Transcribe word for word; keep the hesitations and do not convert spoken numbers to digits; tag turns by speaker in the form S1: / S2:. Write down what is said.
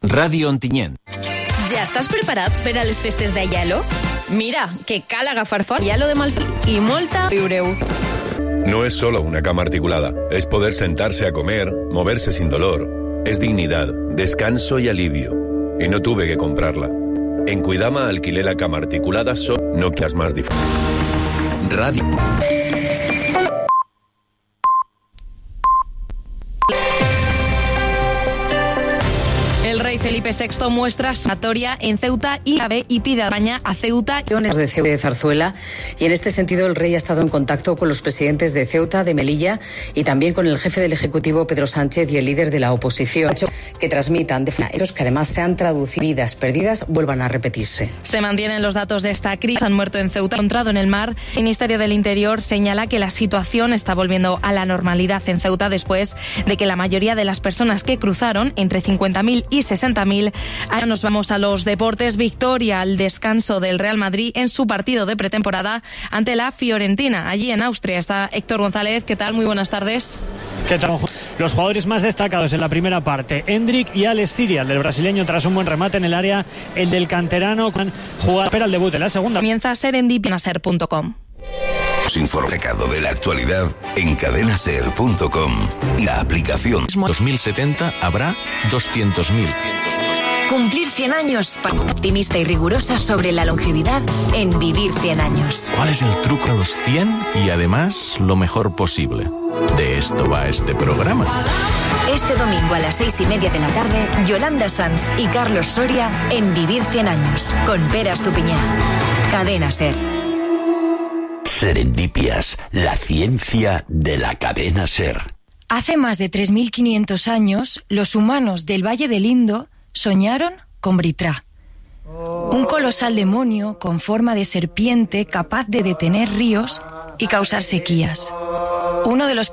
S1: Ràdio Ontinyent.
S2: Ja estàs preparat per a les festes d'Aielo? Mira, que cal agafar fort Aielo de Malfil y molta viureu.
S3: No es solo una cama articulada, es poder sentarse a comer, moverse sin dolor. Es dignidad, descanso y alivio. Y no tuve que comprarla. En Cuidama alquilé la cama articulada solo, no que las más difíciles.
S1: Radio.
S2: El rey Felipe sexto muestra su oratoria en Ceuta y Ave y pide a España a Ceuta.
S4: De Ceuta y de Zarzuela, y en este sentido el rey ha estado en contacto con los presidentes de Ceuta, de Melilla y también con el jefe del Ejecutivo Pedro Sánchez y el líder de la oposición, que transmitan de hechos que además se han traducido vidas perdidas vuelvan a repetirse.
S2: Se mantienen los datos de esta crisis. Han muerto en Ceuta, encontrado en el mar. El Ministerio del Interior señala que la situación está volviendo a la normalidad en Ceuta después de que la mayoría de las personas que cruzaron, entre cincuenta mil y sesenta mil. Ahora nos vamos a los deportes. Victoria al descanso del Real Madrid en su partido de pretemporada ante la Fiorentina. Allí en Austria está Héctor González. ¿Qué tal? Muy buenas tardes.
S5: ¿Qué tal? Los jugadores más destacados en la primera parte, Endrick y Alex Ciria, el del brasileño tras un buen remate en el área, el del canterano con jugar para el debut en la segunda.
S2: Comienza serendipia ser punto com.
S6: Informado de la actualidad en cadena ser punto com y la aplicación.
S1: dos mil setenta habrá doscientos mil.
S7: Cumplir cien años, optimista y rigurosa sobre la longevidad en Vivir cien años.
S1: ¿Cuál es el truco a los cien y además lo mejor posible? De esto va este programa.
S7: Este domingo a las seis y media de la tarde, Yolanda Sanz y Carlos Soria en Vivir cien años con Pera Estupiñán. Cadena Ser.
S6: Serendipias, la ciencia de la cadena Ser.
S8: Hace más de tres mil quinientos años, los humanos del Valle del Indo soñaron con Britra, un colosal demonio con forma de serpiente capaz de detener ríos y causar sequías. Uno de los